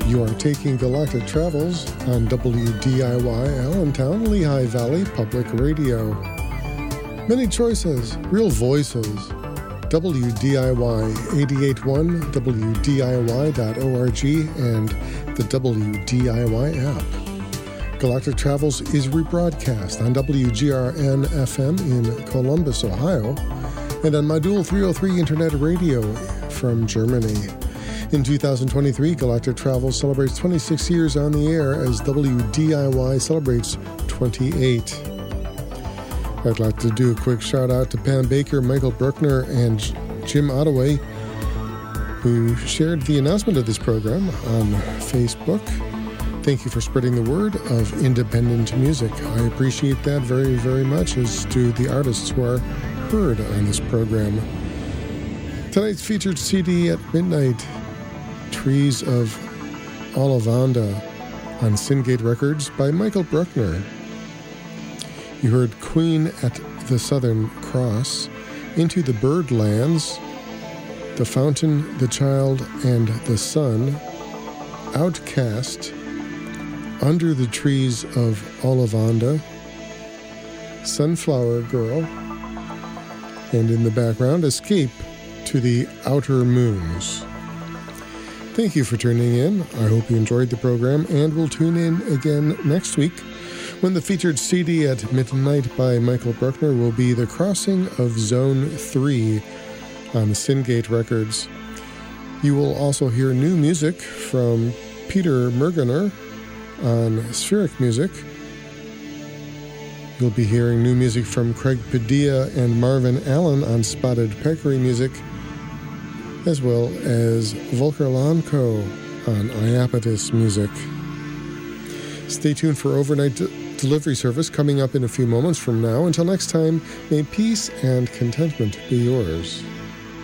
You are taking Galactic Travels on WDIY Allentown, Lehigh Valley Public Radio. Many choices, real voices. WDIY 88.1, WDIY.org, and the WDIY app. Galactic Travels is rebroadcast on WGRN-FM in Columbus, Ohio, and on Module 303 Internet Radio from Germany. In 2023, Galactic Travels celebrates 26 years on the air as WDIY celebrates 28. I'd like to do a quick shout out to Pam Baker, Michael Bruckner, and Jim Ottaway, who shared the announcement of this program on Facebook. Thank you for spreading the word of independent music. I appreciate that very, very much, as do the artists who are heard on this program. Tonight's featured CD at midnight, Trees of Olivanda on Syngate Records by Michael Bruckner. You heard Queen at the Southern Cross, Into the Birdlands, The Fountain, the Child, and the Sun, Outcast, Under the Trees of Olivanda, Sunflower Girl, and in the background, Escape to the Outer Moons. Thank you for tuning in. I hope you enjoyed the program, and we'll tune in again next week when the featured CD at midnight by Michael Bruckner will be The Crossing of Zone 3 on Syngate Records. You will also hear new music from Peter Mergener on Spheric Music. You'll be hearing new music from Craig Padilla and Marvin Allen on Spotted Peccary Music, as well as Volker Lanko on Iapetus Music. Stay tuned for overnight delivery service coming up in a few moments from now. Until next time, may peace and contentment be yours.